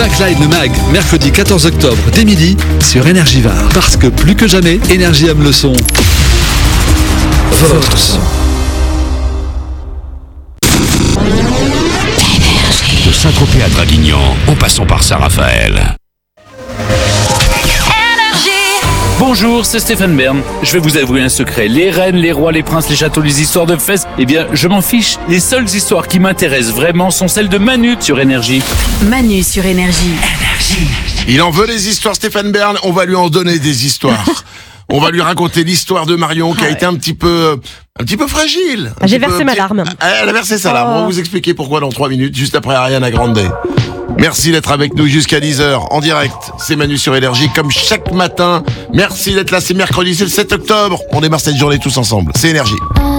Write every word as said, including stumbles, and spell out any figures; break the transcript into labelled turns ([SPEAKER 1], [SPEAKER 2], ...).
[SPEAKER 1] Backline le Mag, mercredi quatorze octobre, dès midi, sur Énergie Var. Parce que plus que jamais, Énergie aime le son. Votre son.
[SPEAKER 2] De Saint-Tropez à Draguignan, en passant par Saint-Raphaël.
[SPEAKER 3] Bonjour, c'est Stéphane Bern. Je vais vous avouer un secret. Les reines, les rois, les princes, les châteaux, les histoires de fesses, eh bien, je m'en fiche. Les seules histoires qui m'intéressent vraiment sont celles de Manu sur Énergie.
[SPEAKER 4] Manu sur Énergie.
[SPEAKER 3] Énergie.
[SPEAKER 5] Il en veut des histoires, Stéphane Bern. On va lui en donner des histoires. On va lui raconter l'histoire de Marion qui a été un petit peu, un petit peu fragile. Un
[SPEAKER 6] J'ai
[SPEAKER 5] petit
[SPEAKER 6] versé
[SPEAKER 5] peu,
[SPEAKER 6] ma
[SPEAKER 5] petit-
[SPEAKER 6] larme.
[SPEAKER 5] Elle a versé sa larme. On va vous expliquer pourquoi dans trois minutes, juste après Ariana Grande. Merci d'être avec nous jusqu'à dix heures en direct. C'est Manu sur Énergie comme chaque matin. Merci d'être là. C'est mercredi, c'est le sept octobre. On démarre cette journée tous ensemble. C'est Énergie.